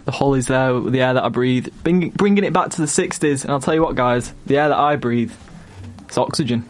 The Hollies there with the air that I breathe. Bringing it back to the 60s. And I'll tell you what, guys, the air that I breathe, it's oxygen.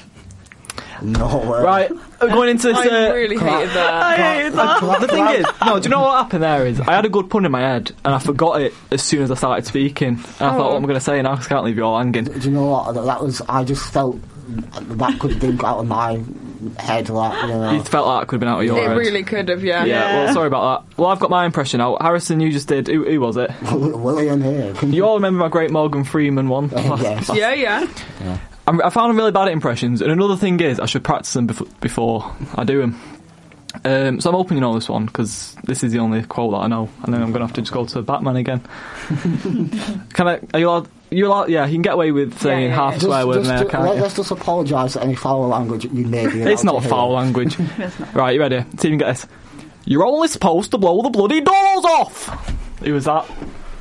No way. Right, going into this... I really hated that. I hated that. The thing is, no, do you know what happened there is, I had a good pun in my head, and I forgot it as soon as I started speaking. And I thought, what am I going to say now? 'Cause I can't leave you all hanging. Do you know what? That was. I just felt that could have been out of my head. Like, you know. You felt like it could have been out of your It head. really could have, yeah. Yeah, well, sorry about that. Well, I've got my impression out. Harrison, you just did. Who was it? William here. You all remember my great Morgan Freeman one? Yes. Yeah. I found them really bad at impressions, and another thing is I should practice them before I do them. So I'm hoping you know this one, because this is the only quote that I know, and then I'm going to have to just go to Batman again. Are you allowed? Yeah, you can get away with saying half a swear word in there, can't you? Let's just apologise for any foul language you may be allowed It's not to foul hear. language. Right, you ready? See if you can get this. You're only supposed to blow the bloody doors off! Who was that?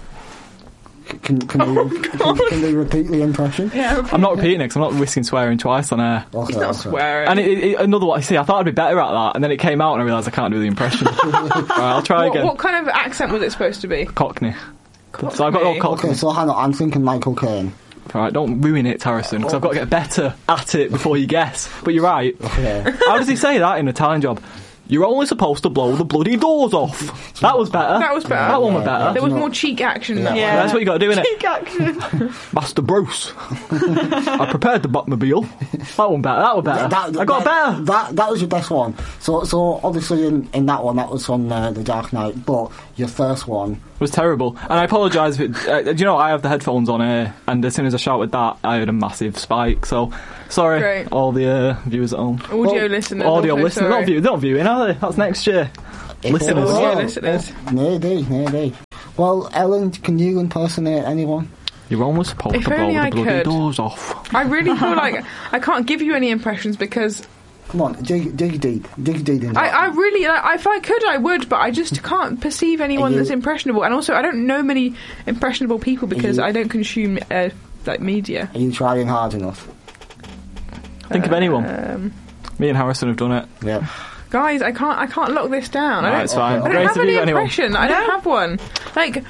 Can they repeat the impression? Yeah. I'm not repeating it because I'm not risking swearing twice on air. Okay, He's not okay. swearing. And another one, see, I thought I'd be better at that, and then it came out and I realised I can't do the impression. Right, I'll try again. What kind of accent was it supposed to be? Cockney. So I've got all Cockney. Okay, so hang on, I'm thinking Michael Caine. Alright, don't ruin it, Harrison, because I've got to get better at it before you guess. But you're right. Okay. How does he say that in a Italian job? You're only supposed to blow the bloody doors off. That was better. That was better. That one was better. There was more cheek action in that Yeah. That's what you got to do, innit? Cheek action. Master Bruce. I prepared the Batmobile. That one better. That was better. I got better. That was your best one. So obviously in that one, that was on The Dark Knight, but your first one... Was terrible. And I apologise if do you know, I have the headphones on here, and as soon as I shouted that, I heard a massive spike. So, sorry, Great. all the viewers at home. Audio listeners. Audio also, listeners. sorry. Not viewing, are they? That's next year. Listeners. Audio listeners. Maybe. Well, Ellen, can you impersonate anyone? You're almost supposed If to blow only the I bloody could. doors off. I really feel like I can't give you any impressions because Come on, dig deep into I really, if I could, I would, but I just can't perceive anyone that's impressionable. And also, I don't know many impressionable people because I don't consume like media. Are you trying hard enough? Think of anyone. Me and Harrison have done it. Yeah. Guys, I can't lock this down. Right, it's fine. I don't Grace, have have any you got anyone? impression. I don't have one. Like,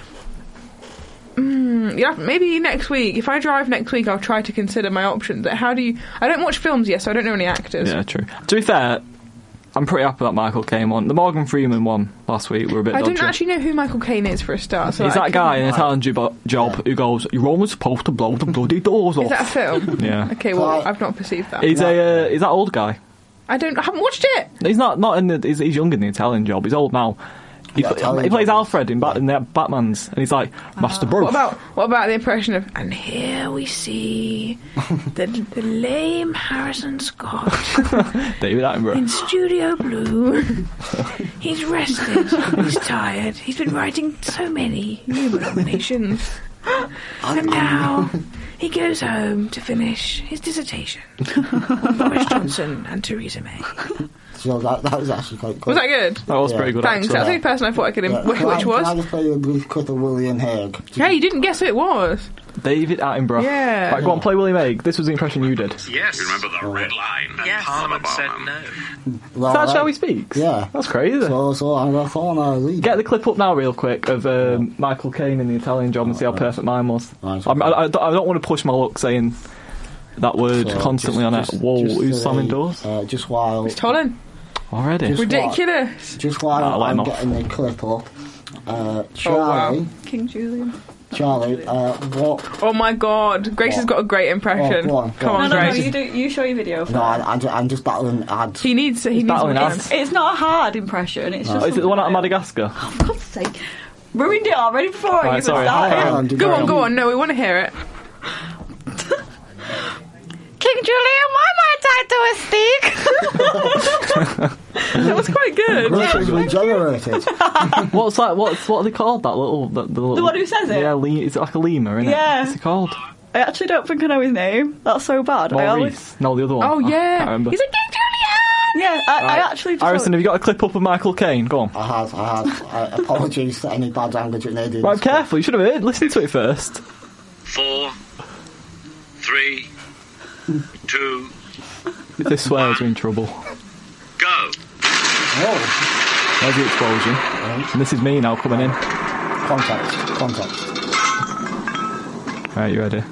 yeah, maybe next week. If I drive next week, I'll try to consider my options. How do you? I don't watch films yet, so I don't know any actors. Yeah, true. To be fair, I'm pretty happy that Michael Caine one. The Morgan Freeman one last week were a bit I dodgy. don't actually know who Michael Caine is for a start. So He's I that guy in couldn't- an Italian job who goes, "You're only supposed to blow the bloody doors off." Is that a film? Yeah. Okay, well, I've not perceived that. He's he's that old guy. I haven't watched it. He's not in the. He's young in the Italian job. He's old now. He plays Alfred in the Batman's, and he's like Master Bruce. What about the impression of? And here we see the lame Harrison Scott David Attenborough in Studio Blue. He's rested. He's tired. He's been writing so many Hugo nominations, and now he goes home to finish his dissertation on Boris Johnson and Theresa May. So that was actually quite good. Was that good? That was pretty good. Thanks. Actually. That's the only person I thought I could. Yeah. Which Can I was? just play you a brief clip of William Hague? Yeah, you didn't guess who it was. David Attenborough. Yeah. Right, go on, play William Hague. This was the impression you did. Yes. Remember the red line? And Parliament said no. Well, That's how he speaks? Yeah. That's crazy. So I'm going to phone our lead. Get the clip up now real quick of Michael Caine in the Italian job and see how perfect mine was. Right. I don't want to push my luck saying that word constantly on it. Whoa, who's slamming doors? Just while... It's Tolan. Already? Just Ridiculous. Just while let I'm him off. getting the clip up, Charlie... Oh, wow. King Julian. Charlie, what... Oh my god, Grace has got a great impression. Oh, go on, go Come on. on, No, Grace. you show your video. No, I'm just battling ads. He needs battling more ads. time. It's not a hard impression. It's just. Oh, is it the one out of Madagascar? For God's sake, ruined it already before I Right, even sorry. started. Go on. No, we want to hear it. King Julian, why am I tied to a stick? That was quite good. Grace was regenerated. What are they called? That little... The one who says it? Yeah, it's like a lemur, isn't Yeah. it? What's it called? I actually don't think I know his name. That's so bad. I always. Maurice. No, the other one. Oh I yeah, can't remember. he's a King Julian. Yeah, I actually just. Harrison, have you got a clip up of Michael Caine? Go on. I have. Apologies for any bad language that they do. Right, careful. You should have heard. Listen to it first. 4, 3, 2, If they swear, you're in trouble. go. Oh, There's the explosion. And this is me now coming in. Context. Right, you ready?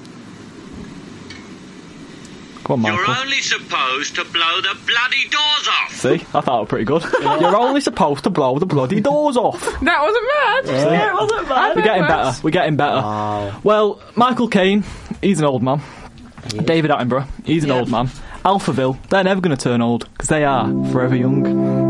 Come on, You're Michael. only supposed to blow the bloody doors off. See? I thought it was pretty good. You're only supposed to blow the bloody doors off. That wasn't bad. Yeah, it wasn't bad. We're getting better. Wow. Well, Michael Caine, he's an old man. David Attenborough, he's an old man. Alphaville, they're never going to turn old, because they are forever young.